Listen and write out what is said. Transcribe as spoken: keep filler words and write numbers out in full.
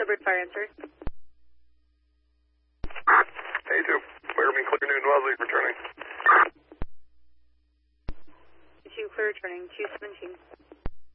Thunderbird Fire answer. A two, clear me, clear Newton Wesley, returning. two, clear returning, two seventeen.